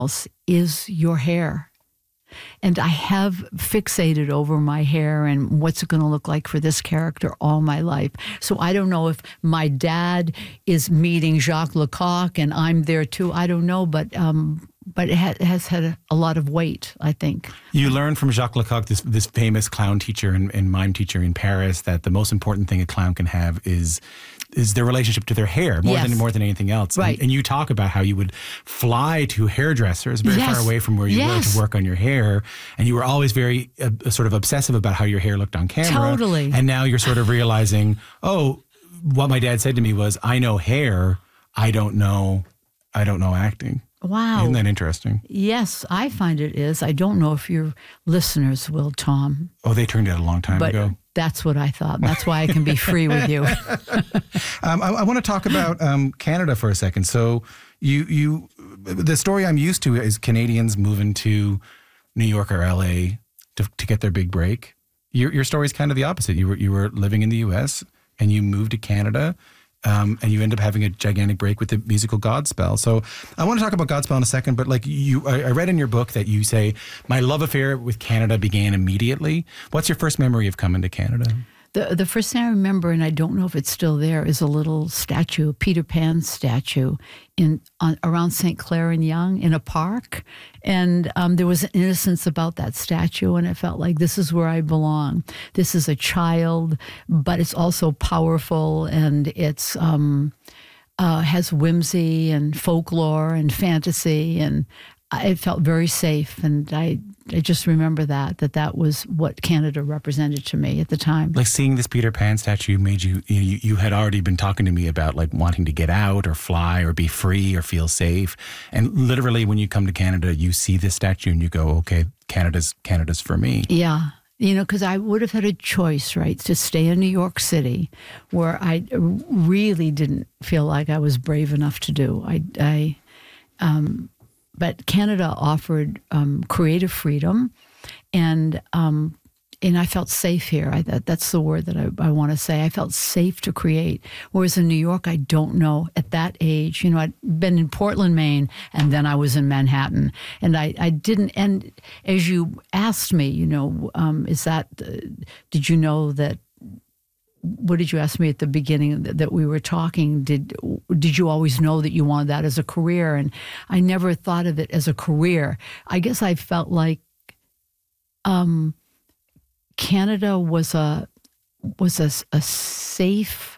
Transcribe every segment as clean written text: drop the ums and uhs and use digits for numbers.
else is your hair. And I have fixated over my hair and what's it going to look like for this character all my life. So I don't know if my dad is meeting Jacques Lecoq and I'm there too. I don't know, but it has had a lot of weight, I think. You learned from Jacques Lecoq, this famous clown teacher and mime teacher in Paris, that the most important thing a clown can have is their relationship to their hair more than anything else. Right. And you talk about how you would fly to hairdressers very far away from where you were to work on your hair. And you were always very sort of obsessive about how your hair looked on camera. Totally. And now you're sort of realizing, what my dad said to me was, I know hair, I don't know acting. Wow. Isn't that interesting? Yes, I find it is. I don't know if your listeners will, Tom. Oh, they turned out a long time ago. That's what I thought. That's why I can be free with you. I want to talk about Canada for a second. So the story I'm used to is Canadians moving to New York or LA to get their big break. Your story is kind of the opposite. You were living in the US and you moved to Canada. And you end up having a gigantic break with the musical Godspell. So I want to talk about Godspell in a second, but I read in your book that you say, my love affair with Canada began immediately. What's your first memory of coming to Canada? The first thing I remember, and I don't know if it's still there, is a little statue, a Peter Pan statue around St. Clair and Yonge in a park. And there was an innocence about that statue, and it felt like this is where I belong. This is a child, but it's also powerful, and it's has whimsy and folklore and fantasy, and it felt very safe. And I just remember that was what Canada represented to me at the time. Like seeing this Peter Pan statue made you had already been talking to me about like wanting to get out or fly or be free or feel safe. And literally when you come to Canada, you see this statue and you go, okay, Canada's for me. Yeah. Because I would have had a choice, right, to stay in New York City, where I really didn't feel like I was brave enough to do. But Canada offered creative freedom, and I felt safe here. That's the word that I want to say. I felt safe to create. Whereas in New York, I don't know. At that age, I'd been in Portland, Maine, and then I was in Manhattan. And I didn't, and as you asked me, did you know that, what did you ask me at the beginning that we were talking? Did you always know that you wanted that as a career? And I never thought of it as a career. I guess I felt like Canada was a safe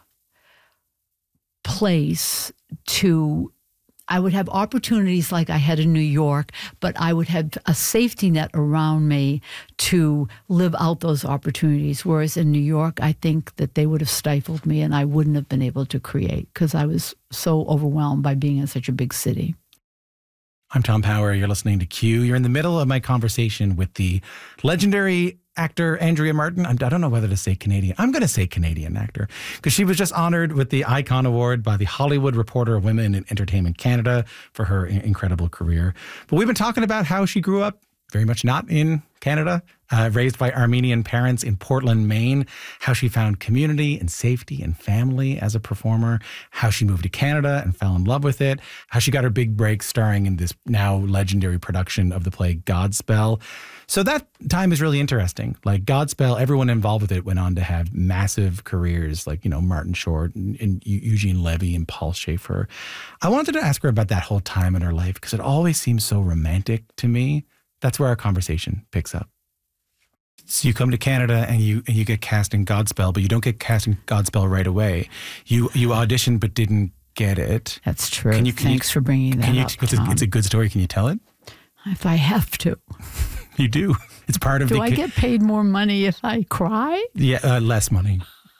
place to. I would have opportunities like I had in New York, but I would have a safety net around me to live out those opportunities. Whereas in New York, I think that they would have stifled me and I wouldn't have been able to create because I was so overwhelmed by being in such a big city. I'm Tom Power. You're listening to Q. You're in the middle of my conversation with the legendary actor Andrea Martin. I don't know whether to say Canadian. I'm going to say Canadian actor because she was just honored with the Icon Award by the Hollywood Reporter of Women in Entertainment Canada for her incredible career. But we've been talking about how she grew up very much not in Canada, raised by Armenian parents in Portland, Maine, how she found community and safety and family as a performer, how she moved to Canada and fell in love with it, how she got her big break starring in this now legendary production of the play Godspell. So that time is really interesting. Like Godspell, everyone involved with it went on to have massive careers like, Martin Short and Eugene Levy and Paul Schaefer. I wanted to ask her about that whole time in her life because it always seems so romantic to me. That's where our conversation picks up. So you come to Canada and you get cast in Godspell, but you don't get cast in Godspell right away. You auditioned but didn't get it. That's true. Thanks for bringing that up, Tom. It's a good story. Can you tell it? If I have to. You do. It's part of Do I get paid more money if I cry? Yeah, less money.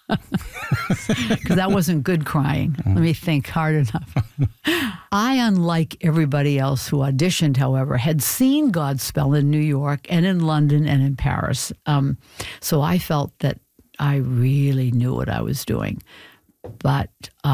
Because that wasn't good crying. Let me think hard enough. I, unlike everybody else who auditioned, however, had seen Godspell in New York and in London and in Paris. So I felt that I really knew what I was doing. But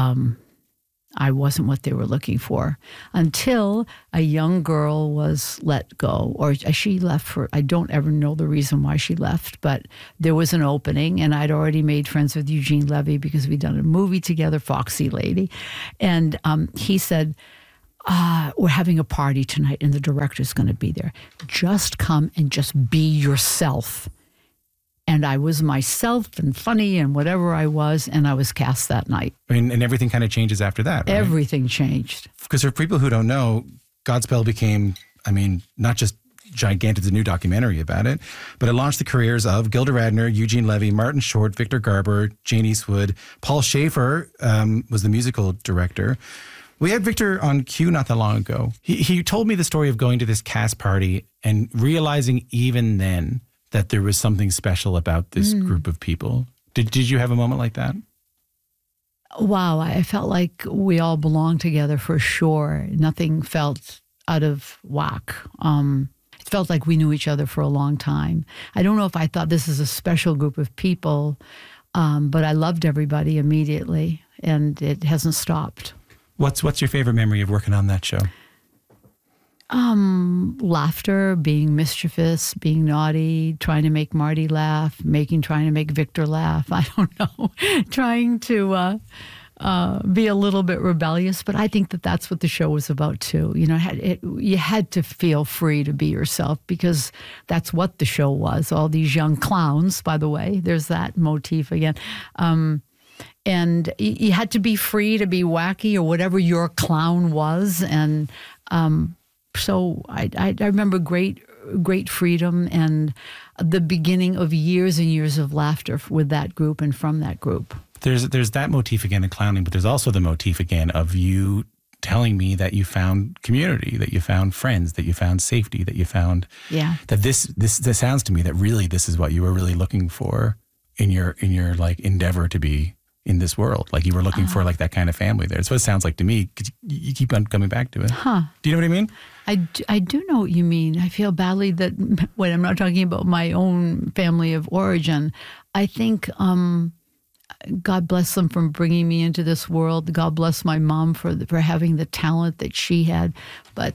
I wasn't what they were looking for until a young girl was let go, or she left for, I don't ever know the reason why she left, but there was an opening and I'd already made friends with Eugene Levy because we'd done a movie together, Foxy Lady. And he said, we're having a party tonight and the director's going to be there. Just come and just be yourself. And I was myself and funny and whatever I was, and I was cast that night. I mean, and everything kind of changes after that, right? Everything changed. Because for people who don't know, Godspell became, I mean, not just gigantic, a new documentary about it, but it launched the careers of Gilda Radner, Eugene Levy, Martin Short, Victor Garber, Jane Eastwood. Paul Schaefer was the musical director. We had Victor on Q not that long ago. He told me the story of going to this cast party and realizing even then that there was something special about this group of people. Did you have a moment like that? Wow, I felt like we all belonged together for sure. Nothing felt out of whack. It felt like we knew each other for a long time. I don't know if I thought this is a special group of people, but I loved everybody immediately, and it hasn't stopped. What's your favorite memory of working on that show? Laughter, being mischievous, being naughty, trying to make Marty laugh, trying to make Victor laugh. I don't know, trying to be a little bit rebellious. But I think that that's what the show was about too. You know, you had to feel free to be yourself because that's what the show was. All these young clowns, by the way. There's that motif again. And you had to be free to be wacky or whatever your clown was. And so I remember great freedom and the beginning of years and years of laughter with that group and from that group. There's that motif again in clowning, but there's also the motif again of you telling me that you found community, that you found friends, that you found safety, that you found that this sounds to me that really this is what you were really looking for in your like endeavor to be in this world. Like you were looking for like that kind of family there. That's what it sounds like to me. 'Cause you keep on coming back to it. Huh. Do you know what I mean? I do know what you mean. I feel badly that when I'm not talking about my own family of origin, I think God bless them for bringing me into this world. God bless my mom for having the talent that she had, but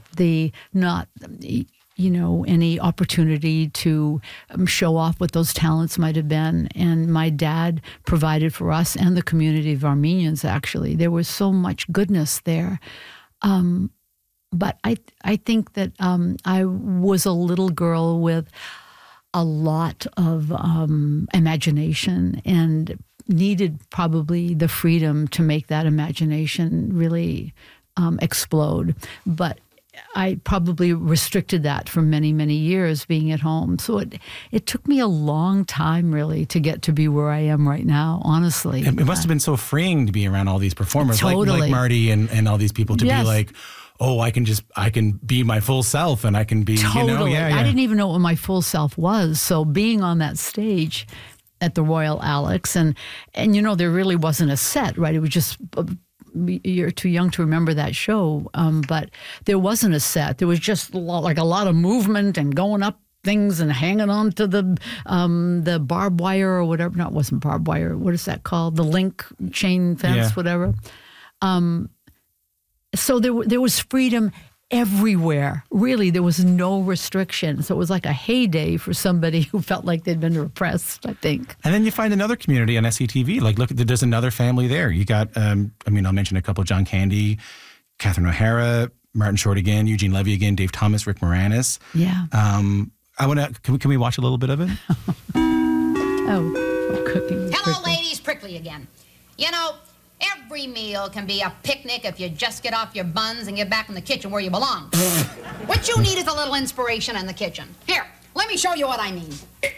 any opportunity to show off what those talents might have been. And my dad provided for us and the community of Armenians, actually. There was so much goodness there. But I think that I was a little girl with a lot of imagination and needed probably the freedom to make that imagination really explode. But I probably restricted that for many, many years being at home. So it took me a long time really to get to be where I am right now, honestly. It must have been so freeing to be around all these performers Totally. like Marty and all these people to Yes. be like, oh, I can be my full self and I can be, Totally. I didn't even know what my full self was. So being on that stage at the Royal Alex and there really wasn't a set, right? It was just you're too young to remember that show, but there wasn't a set. There was just a lot of movement and going up things and hanging on to the barbed wire or whatever. No, it wasn't barbed wire. What is that called? The link chain fence, whatever. So there was freedom everywhere. Really, there was no restriction. So it was like a heyday for somebody who felt like they'd been repressed, I think. And then you find another community on SCTV. Like, look, there's another family there. You got, I'll mention a couple, John Candy, Catherine O'Hara, Martin Short again, Eugene Levy again, Dave Thomas, Rick Moranis. Yeah. Can we watch a little bit of it? Cooking. Hello, ladies, Prickly again. You know, every meal can be a picnic if you just get off your buns and get back in the kitchen where you belong. What you need is a little inspiration in the kitchen. Here, let me show you what I mean.